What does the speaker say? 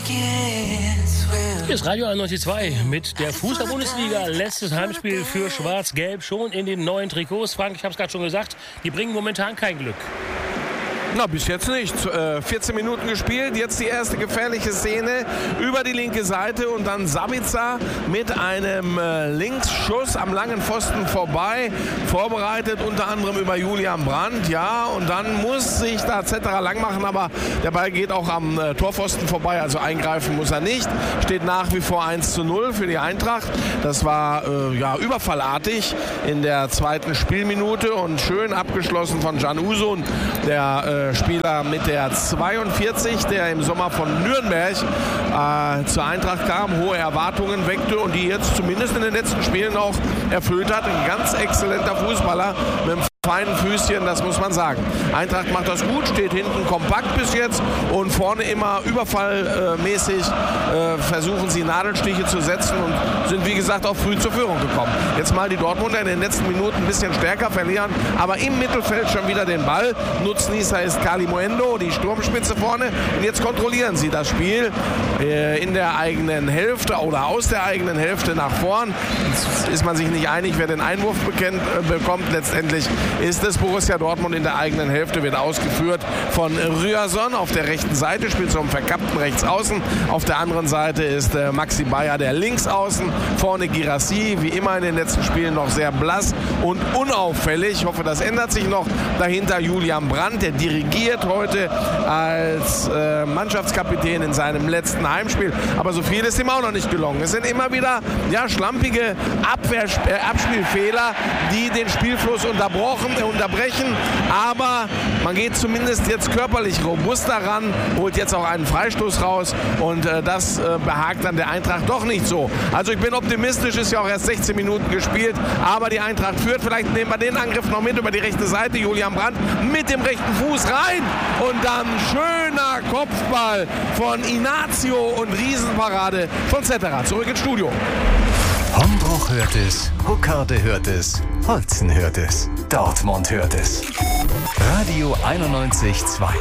Hier ist Radio 91.2 mit der Fußball-Bundesliga. Letztes Heimspiel für Schwarz-Gelb schon in den neuen Trikots. Frank, ich habe es gerade schon gesagt, die bringen momentan kein Glück. Na, bis jetzt nicht. 14 Minuten gespielt, jetzt die erste gefährliche Szene über die linke Seite und dann Sabitzer mit einem Linksschuss am langen Pfosten vorbei, vorbereitet unter anderem über Julian Brandt, ja, und dann muss sich da Zetterer lang machen, aber der Ball geht auch am Torpfosten vorbei, also eingreifen muss er nicht. Steht nach wie vor 1:0 für die Eintracht. Das war überfallartig in der zweiten Spielminute und schön abgeschlossen von Can Uzun, der Spieler mit der 42, der im Sommer von Nürnberg zur Eintracht kam, hohe Erwartungen weckte und die jetzt zumindest in den letzten Spielen auch erfüllt hat. Ein ganz exzellenter Fußballer mit einem feinen Füßchen, das muss man sagen. Eintracht macht das gut, steht hinten kompakt bis jetzt und vorne immer überfallmäßig versuchen sie Nadelstiche zu setzen und sind wie gesagt auch früh zur Führung gekommen. Jetzt mal die Dortmunder in den letzten Minuten ein bisschen stärker verlieren, aber im Mittelfeld schon wieder den Ball. Nutznießer ist Kali Moendo, die Sturmspitze vorne und jetzt kontrollieren sie das Spiel in der eigenen Hälfte oder aus der eigenen Hälfte nach vorn. Jetzt ist man sich nicht einig, wer den Einwurf bekommt. Letztendlich ist es Borussia Dortmund in der eigenen Hälfte, wird ausgeführt von Ryerson auf der rechten Seite, spielt so einen verkappten Rechtsaußen. Auf der anderen Seite ist Maxi Bayer der Linksaußen. Vorne Guirassy, wie immer in den letzten Spielen noch sehr blass und unauffällig. Ich hoffe, das ändert sich noch. Dahinter Julian Brandt, der dirigiert heute als Mannschaftskapitän in seinem letzten Heimspiel. Aber so viel ist ihm auch noch nicht gelungen. Es sind immer wieder schlampige Abspielfehler, die den Spielfluss unterbrechen, aber man geht zumindest jetzt körperlich robuster ran, holt jetzt auch einen Freistoß raus und das behagt dann der Eintracht doch nicht so. Also ich bin optimistisch, ist ja auch erst 16 Minuten gespielt, aber die Eintracht führt. Vielleicht nehmen wir den Angriff noch mit über die rechte Seite. Julian Brandt mit dem rechten Fuß rein und dann schöner Kopfball von Inacio und Riesenparade von Zetterer. Zurück ins Studio. Hombruch hört es, Huckarde hört es, Holzen hört es, Dortmund hört es. Radio 91.2.